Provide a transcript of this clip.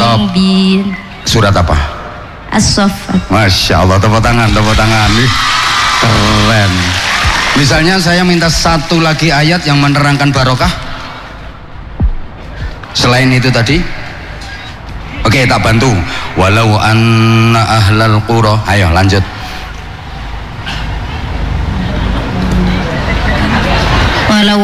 Mubin. Surat apa? As-Saffat. Masya Allah, tepuk tangan, tepuk tangan. Ih, keren. Misalnya saya minta satu lagi ayat yang menerangkan barokah selain itu tadi. Oke, tak bantu. Walau anna ahlal qura. Ayo lanjut.